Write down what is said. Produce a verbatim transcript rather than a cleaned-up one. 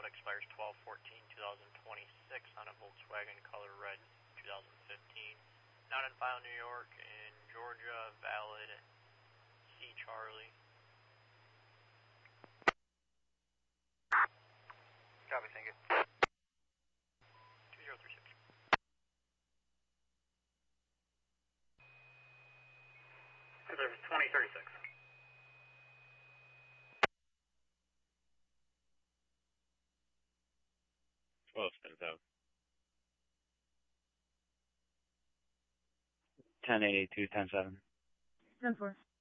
out, expires twelve fourteen twenty twenty-six on a Volkswagen Color Red twenty fifteen. Not in file New York, in Georgia, valid C. Charlie. Copy, thank you. two zero three six. Service twenty thirty-six. twelve, ten thousand. ten eighty-two, ten seven. ten four.